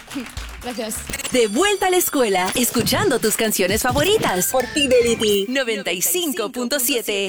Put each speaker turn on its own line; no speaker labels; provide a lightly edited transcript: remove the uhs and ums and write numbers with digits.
Gracias.
De vuelta a la escuela, escuchando tus canciones favoritas. Por Fidelity 95.7.